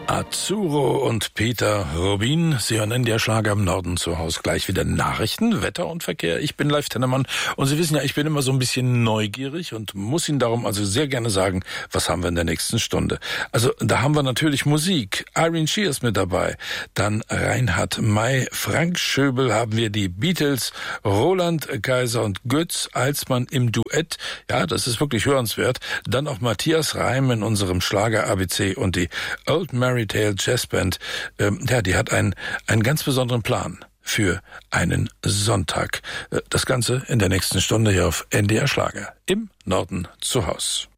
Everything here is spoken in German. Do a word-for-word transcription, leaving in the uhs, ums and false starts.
Azzurro und Peter Rubin, Sie hören in der Schlager im Norden zu Hause. Gleich wieder Nachrichten, Wetter und Verkehr. Ich bin Live Tennemann und Sie wissen ja, ich bin immer so ein bisschen neugierig und muss Ihnen darum also sehr gerne sagen, was haben wir in der nächsten Stunde. Also da haben wir natürlich Musik. Irene Shear ist mit dabei. Dann Reinhard May, Frank Schöbel haben wir die Beatles, Roland Kaiser und Götz Alsmann im Duett. Ja, das ist wirklich hörenswert. Dann auch Matthias Reim in unserem Schlager A B C und die Old Mary Tale Jazzband, ähm, ja, die hat einen, einen ganz besonderen Plan für einen Sonntag. Das Ganze in der nächsten Stunde hier auf N D R Schlager im Norden zu Haus.